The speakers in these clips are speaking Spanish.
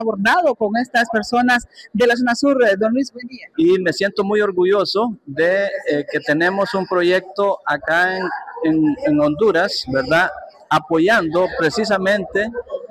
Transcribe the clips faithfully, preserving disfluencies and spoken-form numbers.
abordado con estas personas de la zona sur. Don Luis, buen día. Y me siento muy orgulloso de eh, que tenemos un proyecto acá en, en, en Honduras, ¿verdad? Apoyando precisamente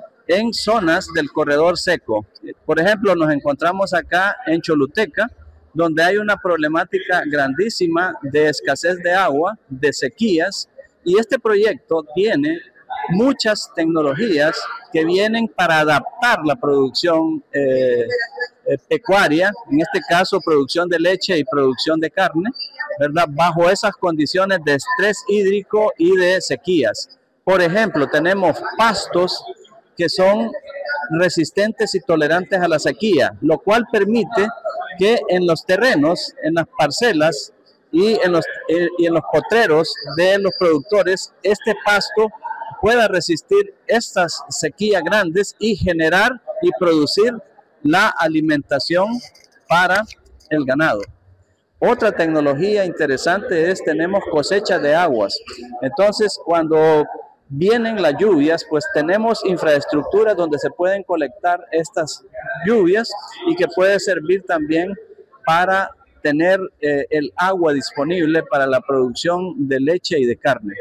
en zonas del corredor seco. Por ejemplo, nos encontramos acá en Choluteca, donde hay una problemática grandísima de escasez de agua, de sequías, y este proyecto tiene muchas tecnologías que vienen para adaptar la producción eh, eh, pecuaria, en este caso producción de leche y producción de carne, ¿verdad? Bajo esas condiciones de estrés hídrico y de sequías. Por ejemplo, tenemos pastos que son resistentes y tolerantes a la sequía, lo cual permite que en los terrenos, en las parcelas y en los, eh, y en los potreros de los productores, este pasto pueda resistir estas sequías grandes y generar y producir la alimentación para el ganado. Otra tecnología interesante es, tenemos cosecha de aguas. Entonces, cuando vienen las lluvias, pues tenemos infraestructura donde se pueden colectar estas lluvias y que puede servir también para tener eh, el agua disponible para la producción de leche y de carne.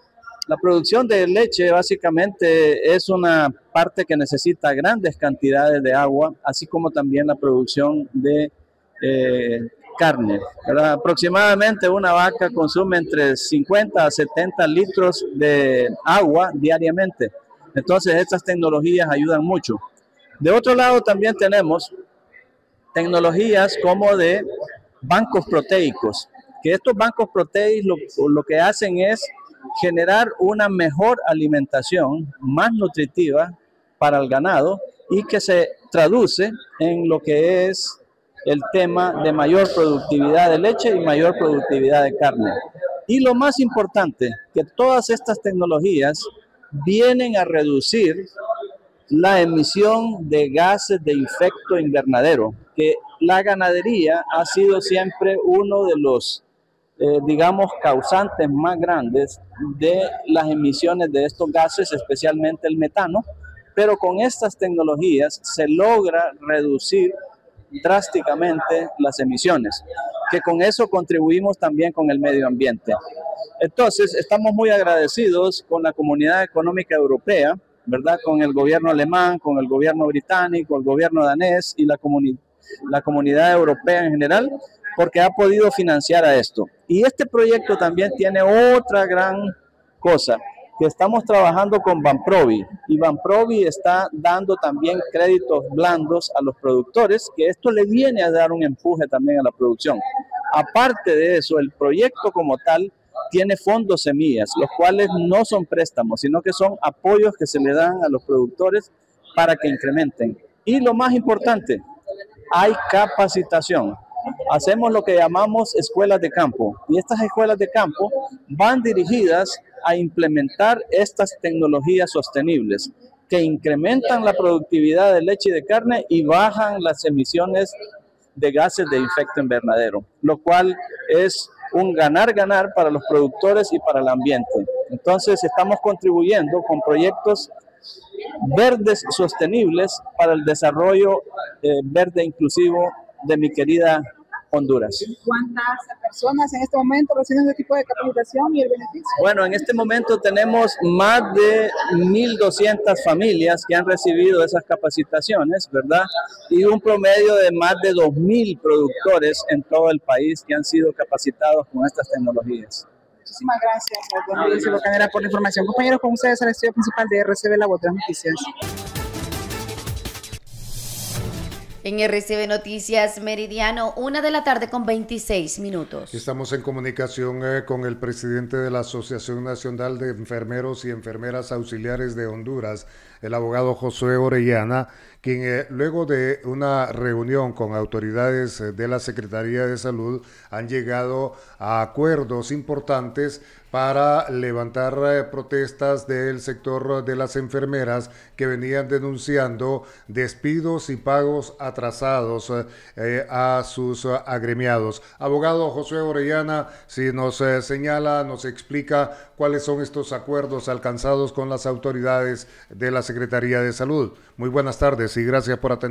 La producción de leche básicamente es una parte que necesita grandes cantidades de agua, así como también la producción de eh, carne, ¿verdad? Aproximadamente una vaca consume entre cincuenta a setenta litros de agua diariamente. Entonces estas tecnologías ayudan mucho. De otro lado también tenemos tecnologías como de bancos proteicos, que estos bancos proteicos lo, lo que hacen es generar una mejor alimentación, más nutritiva para el ganado y que se traduce en lo que es el tema de mayor productividad de leche y mayor productividad de carne. Y lo más importante, que todas estas tecnologías vienen a reducir la emisión de gases de efecto invernadero, que la ganadería ha sido siempre uno de los Eh, digamos, causantes más grandes de las emisiones de estos gases, especialmente el metano, pero con estas tecnologías se logra reducir drásticamente las emisiones, que con eso contribuimos también con el medio ambiente. Entonces, estamos muy agradecidos con la Comunidad Económica Europea, ¿verdad? Con el gobierno alemán, con el gobierno británico, el gobierno danés y la, comuni la comunidad europea en general, porque ha podido financiar a esto. Y este proyecto también tiene otra gran cosa, que estamos trabajando con Banprovi, y Banprovi está dando también créditos blandos a los productores, que esto le viene a dar un empuje también a la producción. Aparte de eso, el proyecto como tal tiene fondos semillas, los cuales no son préstamos, sino que son apoyos que se le dan a los productores para que incrementen. Y lo más importante, hay capacitación. Hacemos lo que llamamos escuelas de campo, y estas escuelas de campo van dirigidas a implementar estas tecnologías sostenibles que incrementan la productividad de leche y de carne y bajan las emisiones de gases de efecto invernadero, lo cual es un ganar-ganar para los productores y para el ambiente. Entonces estamos contribuyendo con proyectos verdes sostenibles para el desarrollo eh, verde inclusivo de mi querida Honduras. ¿Cuántas personas en este momento reciben este tipo de capacitación y el beneficio? Bueno, en este momento tenemos más de mil doscientas familias que han recibido esas capacitaciones, ¿verdad? Y un promedio de más de dos mil productores en todo el país que han sido capacitados con estas tecnologías. Muchísimas gracias, don Luis Bocanera, por la información. Compañeros, con ustedes el estudio principal de R C B, la voz de las noticias. En R C B Noticias Meridiano, una de la tarde con veintiséis minutos. Estamos en comunicación eh, con el presidente de la Asociación Nacional de Enfermeros y Enfermeras Auxiliares de Honduras, el abogado Josué Orellana, quien eh, luego de una reunión con autoridades eh, de la Secretaría de Salud han llegado a acuerdos importantes para levantar eh, protestas del sector de las enfermeras que venían denunciando despidos y pagos atrasados eh, a sus eh, agremiados. Abogado Josué Orellana, si nos eh, señala, nos explica cuáles son estos acuerdos alcanzados con las autoridades de la Secretaría de Salud. Muy buenas tardes y gracias por atender.